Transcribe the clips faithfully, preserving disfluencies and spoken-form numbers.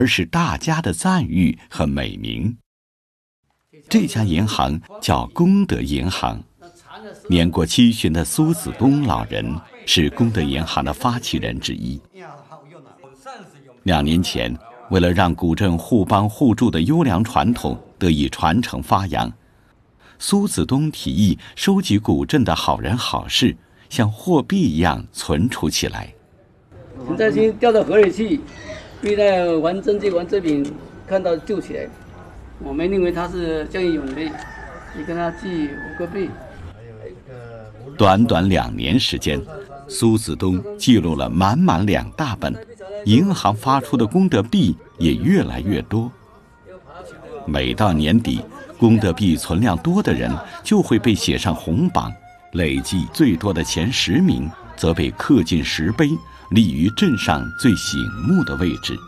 而是大家的赞誉和美名。这家银行叫功德银行，年过七旬的苏子东老人是功德银行的发起人之一。两年前，为了让古镇互帮互助的优良传统得以传承发扬，苏子东提议收集古镇的好人好事，像货币一样存储起来。 现在先掉到河里去，被那玩真迹玩这边看到救起来。我们认为他是见义勇为，你跟他记五个币。 短短两年时间，苏子东记录了满满两大本，银行发出的功德币也越来越多。每到年底，功德币存量多的人就会被写上红榜，累计最多的前十名则被刻进石碑，立于镇上最醒目的位置。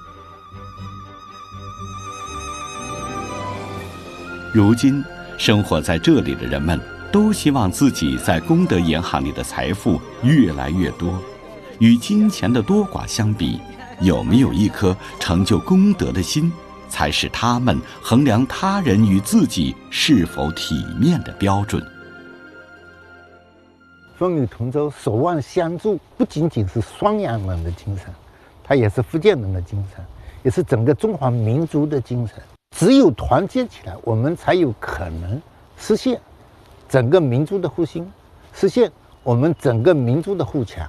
如今，生活在这里的人们都希望自己在功德银行里的财富越来越多。与金钱的多寡相比，有没有一颗成就功德的心，才是他们衡量他人与自己是否体面的标准。 风雨同舟，守望相助，不仅仅是双阳人的精神，它也是福建人的精神，也是整个中华民族的精神。只有团结起来，我们才有可能实现整个民族的复兴，实现我们整个民族的富强。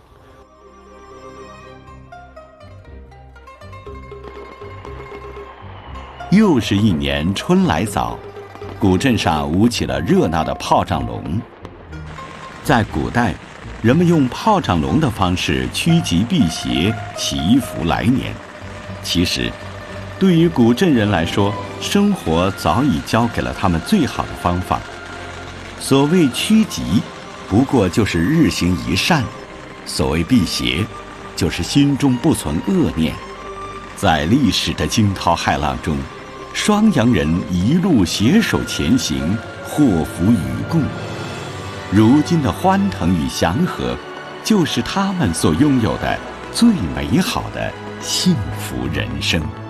又是一年春来早，古镇上舞起了热闹的炮仗龙。在古代，人们用炮仗龙的方式趋吉避邪，祈福来年。其实，对于古镇人来说，生活早已教给了他们最好的方法。所谓趋吉，不过就是日行一善；所谓避邪，就是心中不存恶念。在历史的惊涛骇浪中，双阳人一路携手前行，祸福与共。如今的欢腾与祥和，就是他们所拥有的最美好的幸福人生。